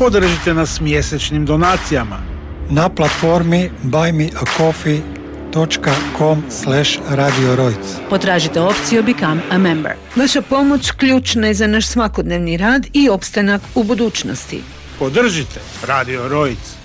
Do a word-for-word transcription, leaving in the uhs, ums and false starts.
Podržite nas mjesečnim donacijama na platformi buymeacoffee.com slash Radio Rojc. Potražite opciju Become a Member. Vaša pomoć ključna je za naš svakodnevni rad i opstanak u budućnosti. Podržite Radio Rojc.